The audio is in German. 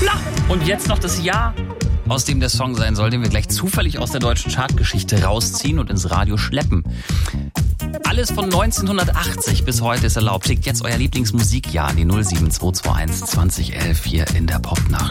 Na, und jetzt noch das Jahr, aus dem der Song sein soll, den wir gleich zufällig aus der deutschen Chartgeschichte rausziehen und ins Radio schleppen. Alles von 1980 bis heute ist erlaubt. Schickt jetzt euer Lieblingsmusikjahr an die 07221 2011 hier in der Popnacht.